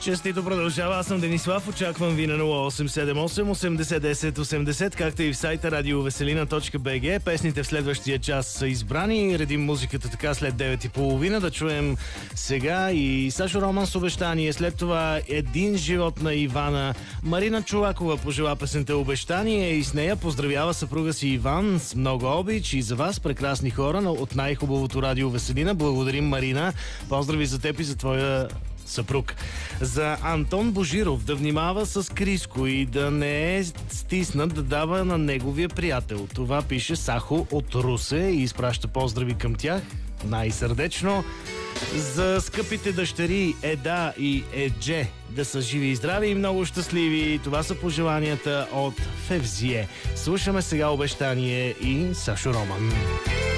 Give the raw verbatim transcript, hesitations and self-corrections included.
Честито продължава. Аз съм Денислав. Очаквам ви на нула осем седем осем осемдесет десет осемдесет, както и в сайта радио веселина точка би джи. Песните в следващия час са избрани. Редим музиката така след девет и половина. Да чуем сега и Сашо Роман с обещание. След това Един живот на Ивана. Марина Чолакова пожела песента Обещание и с нея поздравява съпруга си Иван с много обич и за вас, прекрасни хора от най-хубавото радио Веселина. Благодарим, Марина. Поздрави за теб и за твоя съпруг. За Антон Божиров: да внимава с Криско и да не е стиснат да дава на неговия приятел. Това пише Сахо от Русе и изпраща поздрави към тях най-сърдечно. За скъпите дъщери Еда и Едже: да са живи и здрави и много щастливи. Това са пожеланията от Февзие. Слушаме сега Обещание и Сашо Роман.